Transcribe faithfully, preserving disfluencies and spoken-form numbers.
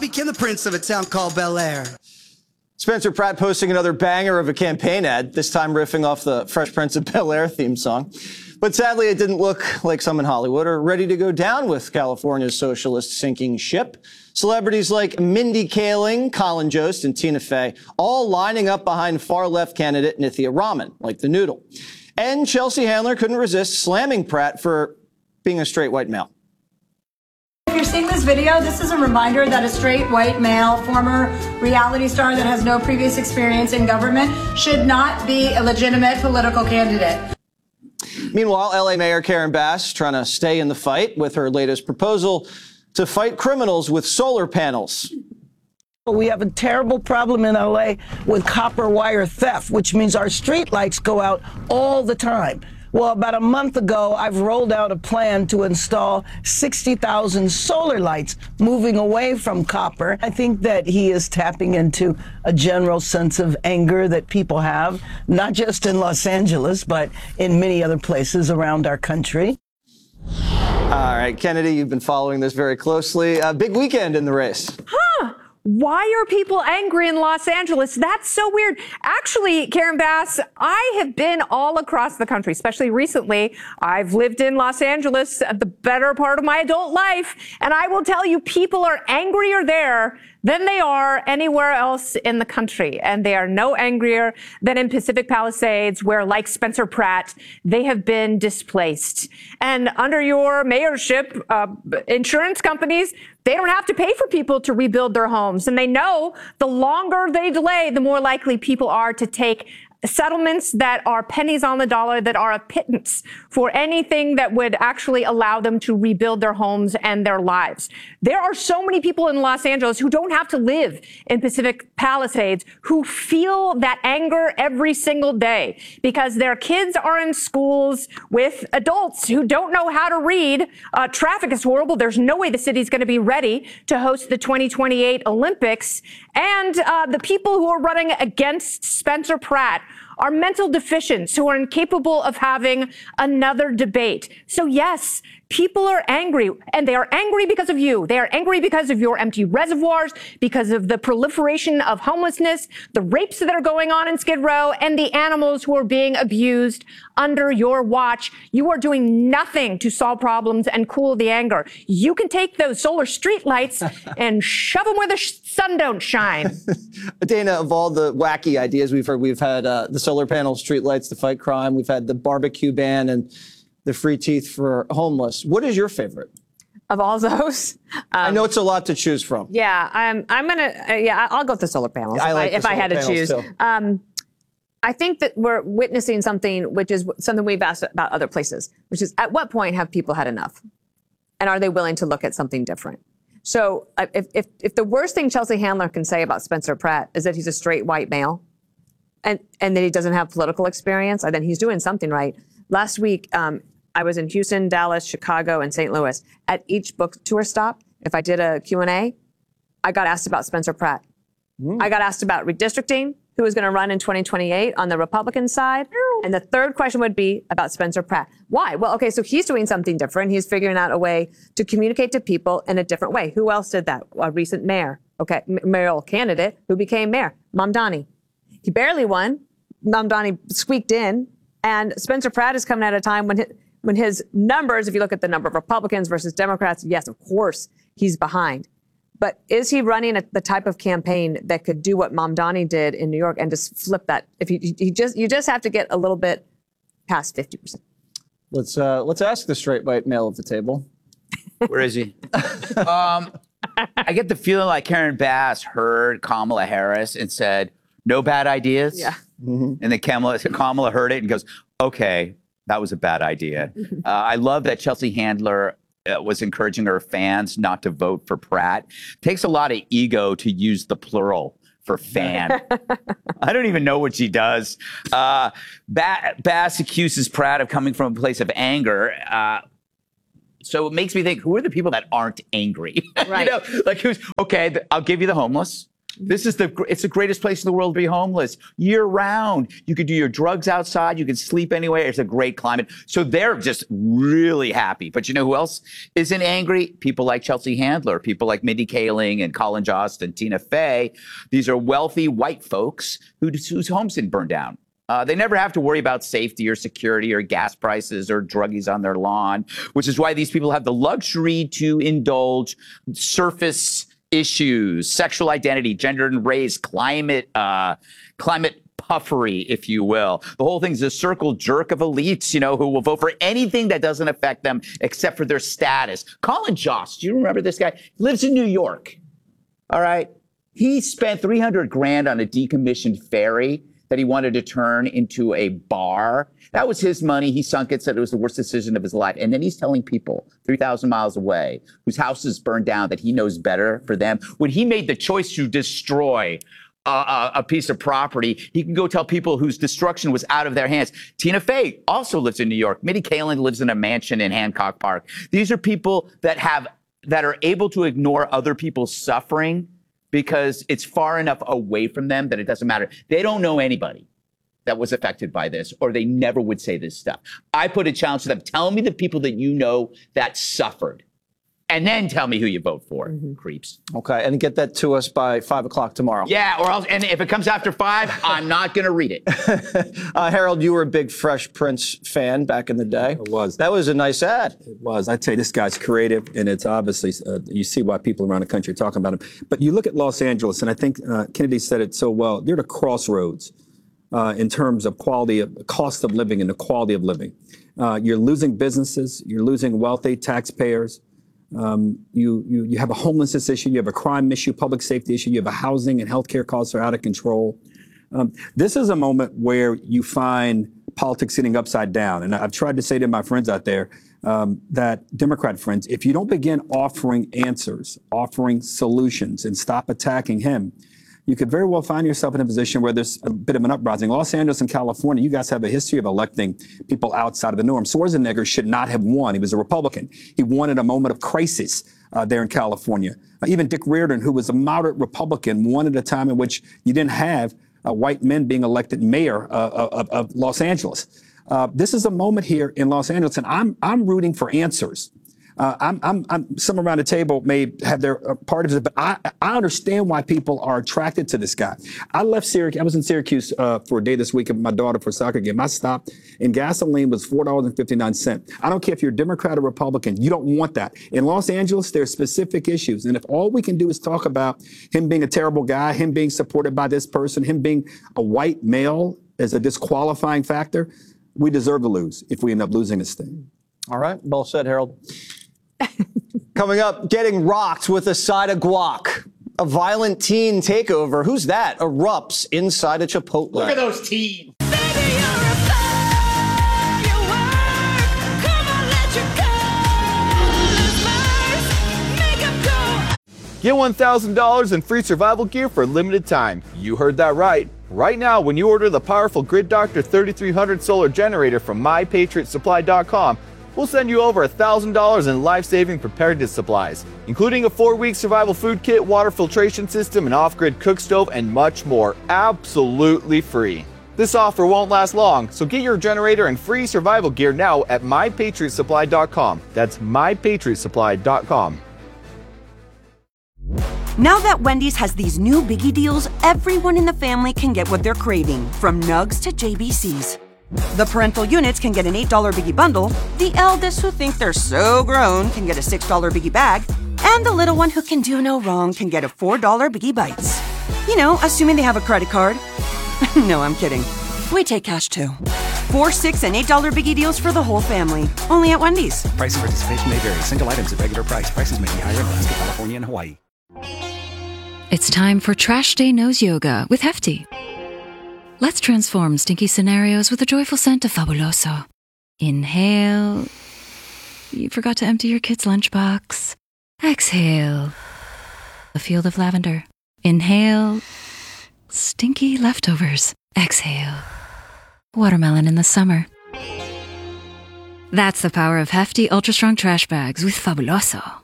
became the prince of a town called Bel Air. Spencer Pratt posting another banger of a campaign ad, this time riffing off the Fresh Prince of Bel Air theme song. But sadly, it didn't look like some in Hollywood are ready to go down with California's socialist sinking ship. Celebrities like Mindy Kaling, Colin Jost, and Tina Fey all lining up behind far-left candidate Nithya Raman, like the noodle. And Chelsea Handler couldn't resist slamming Pratt for being a straight white male. If you're seeing this video, this is a reminder that a straight white male, former reality star that has no previous experience in government, should not be a legitimate political candidate. Meanwhile, L A Mayor Karen Bass trying to stay in the fight with her latest proposal to fight criminals with solar panels. We have a terrible problem in L A with copper wire theft, which means our street lights go out all the time. Well, about a month ago, I've rolled out a plan to install sixty thousand solar lights, moving away from copper. I think that he is tapping into a general sense of anger that people have, not just in Los Angeles, but in many other places around our country. All right, Kennedy, you've been following this very closely. A big weekend in the race. Huh. Why are people angry in Los Angeles? That's so weird. Actually, Karen Bass, I have been all across the country, especially recently. I've lived in Los Angeles the better part of my adult life, and I will tell you, people are angrier there than they are anywhere else in the country. And they are no angrier than in Pacific Palisades, where, like Spencer Pratt, they have been displaced. And under your mayorship, uh, insurance companies, they don't have to pay for people to rebuild their homes. And they know the longer they delay, the more likely people are to take settlements that are pennies on the dollar, that are a pittance for anything that would actually allow them to rebuild their homes and their lives. There are so many people in Los Angeles who don't have to live in Pacific Palisades who feel that anger every single day because their kids are in schools with adults who don't know how to read. Uh, traffic is horrible. There's no way the city's going to be ready to host the twenty twenty-eight Olympics. And uh, the people who are running against Spencer Pratt are mental deficients who are incapable of having another debate. So yes, people are angry, and they are angry because of you. They are angry because of your empty reservoirs, because of the proliferation of homelessness, the rapes that are going on in Skid Row, and the animals who are being abused under your watch. You are doing nothing to solve problems and cool the anger. You can take those solar streetlights and shove them where the sun don't shine. Dana, of all the wacky ideas we've heard, we've had uh, the solar panel streetlights to fight crime. We've had the barbecue ban and the free teeth for homeless. What is your favorite? Of all those? Um, I know it's a lot to choose from. Yeah, I'm, I'm going to, uh, yeah, I'll go with the solar panels I if, like I, if I had to choose. Um, I think that we're witnessing something which is something we've asked about other places, which is at what point have people had enough? And are they willing to look at something different? So uh, if, if, if the worst thing Chelsea Handler can say about Spencer Pratt is that he's a straight white male and, and that he doesn't have political experience, then he's doing something right. Last week, um, I was in Houston, Dallas, Chicago, and Saint Louis. At each book tour stop, if I did a Q and A, I got asked about Spencer Pratt. Mm. I got asked about redistricting, who was going to run in twenty twenty-eight on the Republican side. And the third question would be about Spencer Pratt. Why? Well, okay, so he's doing something different. He's figuring out a way to communicate to people in a different way. Who else did that? A recent mayor, okay, mayoral candidate who became mayor, Mamdani. He barely won. Mamdani squeaked in. And Spencer Pratt is coming at a time when his, when his numbers, if you look at the number of Republicans versus Democrats, yes, of course, he's behind. But is he running a, the type of campaign that could do what Mamdani did in New York and just flip that? If he, he just, you just have to get a little bit past fifty percent. Let's uh, let's ask the straight white male at the table. Where is he? um, I get the feeling like Karen Bass heard Kamala Harris and said, "No bad ideas." Yeah. Mm-hmm. And then Kamala, Kamala heard it and goes, "Okay, that was a bad idea." uh, I love that Chelsea Handler Uh, was encouraging her fans not to vote for Pratt. Takes a lot of ego to use the plural for fan. I don't even know what she does. Uh, ba- Bass accuses Pratt of coming from a place of anger. Uh, so it makes me think, who are the people that aren't angry? Right. You know, like who's, okay, th- I'll give you the homeless. This is the, it's the greatest place in the world to be homeless year round. You could do your drugs outside. You can sleep anywhere. It's a great climate. So they're just really happy. But you know who else isn't angry? People like Chelsea Handler, people like Mindy Kaling and Colin Jost and Tina Fey. These are wealthy white folks who, whose homes didn't burn down. Uh, they never have to worry about safety or security or gas prices or druggies on their lawn, which is why these people have the luxury to indulge surface issues, sexual identity, gender and race, climate, uh, climate puffery, if you will. The whole thing's a circle jerk of elites, you know, who will vote for anything that doesn't affect them except for their status. Colin Jost, do you remember this guy? He lives in New York. All right. He spent three hundred grand on a decommissioned ferry that he wanted to turn into a bar. That was his money. He sunk it, said it was the worst decision of his life. And then he's telling people three thousand miles away whose houses burned down that he knows better for them. When he made the choice to destroy uh, a piece of property, he can go tell people whose destruction was out of their hands. Tina Fey also lives in New York. Mindy Kaling lives in a mansion in Hancock Park. These are people that have that are able to ignore other people's suffering because it's far enough away from them that it doesn't matter. They don't know anybody that was affected by this, or they never would say this stuff. I put a challenge to them. Tell me the people that you know that suffered, and then tell me who you vote for, mm-hmm. creeps. Okay, and get that to us by five o'clock tomorrow. Yeah, or else, and if it comes after five, I'm not going to read it. uh, Harold, you were a big Fresh Prince fan back in the day. It was. That was a nice ad. It was. I tell you, this guy's creative, and it's obviously, uh, you see why people around the country are talking about him. But you look at Los Angeles, and I think uh, Kennedy said it so well. They're the crossroads uh, in terms of quality of cost of living and the quality of living. Uh, you're losing businesses. You're losing wealthy taxpayers. Um, you, you, you have a homelessness issue, you have a crime issue, public safety issue, you have a housing and healthcare costs are out of control. Um, this is a moment where you find politics sitting upside down. And I've tried to say to my friends out there, um, that Democrat friends, if you don't begin offering answers, offering solutions and stop attacking him, you could very well find yourself in a position where there's a bit of an uprising. Los Angeles and California, you guys have a history of electing people outside of the norm. Schwarzenegger should not have won. He was a Republican. He won in a moment of crisis uh, there in California. Uh, even Dick Riordan, who was a moderate Republican, won at a time in which you didn't have uh, white men being elected mayor uh, of, of Los Angeles. Uh, this is a moment here in Los Angeles, and I'm, I'm rooting for answers. Uh, I'm, I'm, I'm, some around the table may have their uh, part of it, but I, I understand why people are attracted to this guy. I left Syracuse. I was in Syracuse uh, for a day this week with my daughter for a soccer game. I stopped, and gasoline was four dollars and fifty-nine cents. I don't care if you're a Democrat or Republican. You don't want that. In Los Angeles, there's specific issues, and if all we can do is talk about him being a terrible guy, him being supported by this person, him being a white male as a disqualifying factor, we deserve to lose if we end up losing this thing. All right. Well said, Harold. Coming up, getting rocked with a side of guac. A violent teen takeover. Who's that? Erupts inside a Chipotle. Look at those teens. Get one thousand dollars in free survival gear for a limited time. You heard that right. Right now, when you order the powerful Grid Doctor thirty-three hundred solar generator from my patriot supply dot com, we'll send you over one thousand dollars in life-saving preparedness supplies, including a four-week survival food kit, water filtration system, an off-grid cook stove, and much more, absolutely free. This offer won't last long, so get your generator and free survival gear now at my patriot supply dot com. That's my patriot supply dot com. Now that Wendy's has these new biggie deals, everyone in the family can get what they're craving, from nugs to J B Cs. The parental units can get an eight dollar biggie bundle, the eldest who think they're so grown can get a six dollar biggie bag, and the little one who can do no wrong can get a four dollar biggie bites. You know, assuming they have a credit card. No, I'm kidding. We take cash too. Four, six, and eight dollar biggie deals for the whole family. Only at Wendy's. Price and participation may vary. Single items at regular price. Prices may be higher in Alaska, California, and Hawaii. It's time for Trash Day Nose Yoga with Hefty. Let's transform stinky scenarios with a joyful scent of Fabuloso. Inhale. You forgot to empty your kid's lunchbox. Exhale. A field of lavender. Inhale. Stinky leftovers. Exhale. Watermelon in the summer. That's the power of Hefty Ultra Strong Trash Bags with Fabuloso.